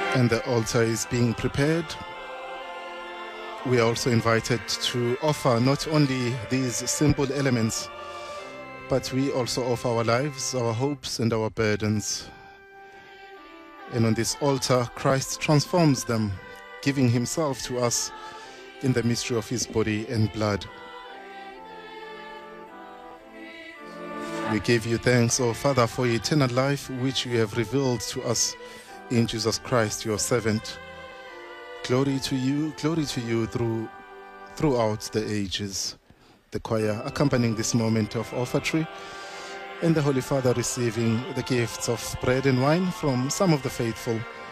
and the altar is being prepared, we are also invited to offer not only these simple elements, but we also offer our lives, our hopes, and our burdens. And on this altar, Christ transforms them, giving himself to us in the mystery of his body and blood. We give you thanks, O Father, for eternal life, which you have revealed to us in Jesus Christ, your servant. Glory to you throughout the ages. The choir accompanying this moment of offertory, and the Holy Father receiving the gifts of bread and wine from some of the faithful